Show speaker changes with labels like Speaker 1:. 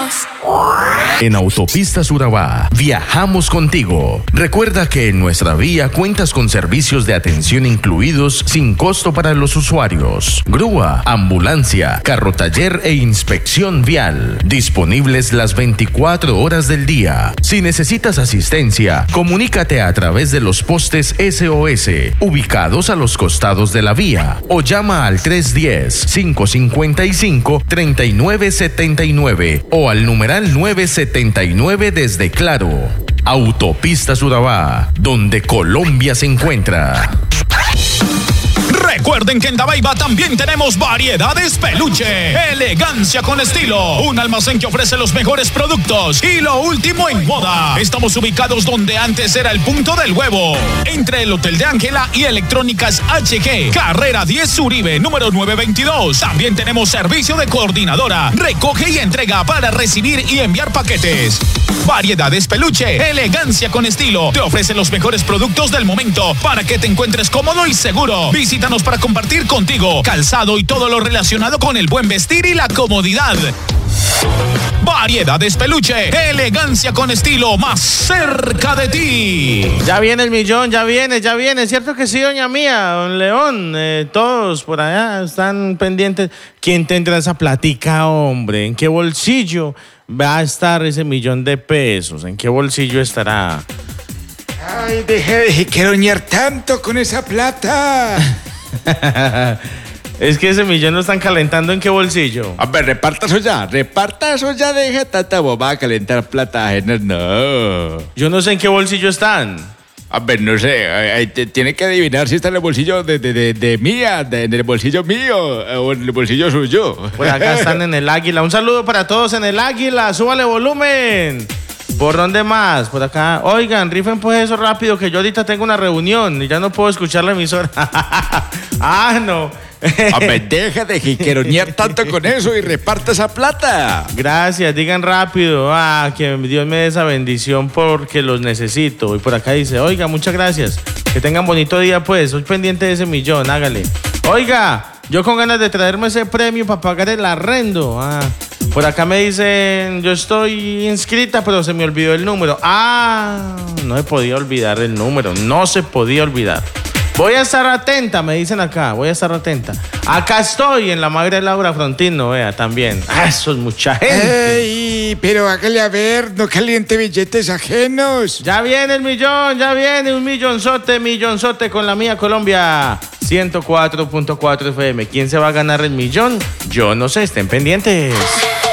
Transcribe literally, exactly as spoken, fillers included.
Speaker 1: En Autopistas Urabá, viajamos contigo. Recuerda que en nuestra vía cuentas con servicios de atención incluidos sin costo para los usuarios. Grúa, ambulancia, carro taller e inspección vial. Disponibles las veinticuatro horas del día. Si necesitas asistencia, comunícate a través de los postes S O S ubicados a los costados de la vía o llama al tres uno cero, cinco cinco cinco, tres nueve siete nueve o al numeral nueve setenta y nueve desde Claro. Autopistas Urabá, donde Colombia se encuentra.
Speaker 2: Recuerden que en Dabaiba también tenemos Variedades Peluche. Elegancia con estilo. Un almacén que ofrece los mejores productos y lo último en moda. Estamos ubicados donde antes era el punto del huevo. Entre el Hotel de Ángela y Electrónicas H G. Carrera diez Uribe, número nueve veintidós. También tenemos servicio de coordinadora. Recoge y entrega para recibir y enviar paquetes. Variedades Peluche. Elegancia con estilo. Te ofrece los mejores productos del momento para que te encuentres cómodo y seguro. Visítanos para compartir contigo calzado y todo lo relacionado con el buen vestir y la comodidad. Variedades Peluche, elegancia con estilo, más cerca de ti.
Speaker 3: Ya viene el millón, ya viene, ya viene. ¿Cierto que sí, doña mía, don León? Eh, todos por allá están pendientes. ¿Quién tendrá esa platica, hombre? ¿En qué bolsillo va a estar ese millón de pesos? ¿En qué bolsillo estará?
Speaker 4: Ay, deje de jiqueroñar tanto con esa plata.
Speaker 3: Es que ese millón lo están calentando. ¿En qué bolsillo?
Speaker 4: A ver, reparta eso ya, reparta eso ya, deje tanta bobada calentar plata ajena, no.
Speaker 3: Yo no sé en qué bolsillo están.
Speaker 4: A ver, no sé, eh, eh, tiene que adivinar si está en el bolsillo de, de, de, de mía, de, en el bolsillo mío o en el bolsillo suyo.
Speaker 3: Por acá están en el Águila. Un saludo para todos en el Águila, súbale volumen. ¿Por dónde más? Por acá. Oigan, rifen pues eso rápido, que yo ahorita tengo una reunión y ya no puedo escuchar la emisora. Ah, no.
Speaker 4: A ver, deja de jiqueronear tanto con eso y reparta esa plata.
Speaker 3: Gracias, digan rápido. Ah, que Dios me dé esa bendición porque los necesito. Y por acá dice, oiga, muchas gracias. Que tengan bonito día pues. Soy pendiente de ese millón, hágale. Oiga, yo con ganas de traerme ese premio para pagar el arrendo. Ah. Por acá me dicen, yo estoy inscrita, pero se me olvidó el número. Ah, no se podía olvidar el número, no se podía olvidar. Voy a estar atenta, me dicen acá, voy a estar atenta. Acá estoy, en la madre Laura Frontino, vea, también. Ah, eso es mucha gente.
Speaker 4: Ey, pero hágale a ver, no caliente billetes ajenos.
Speaker 3: Ya viene el millón, ya viene un millonzote, millonzote con la mía Colombia. ciento cuatro punto cuatro F M. ¿Quién se va a ganar el millón? Yo no sé, estén pendientes.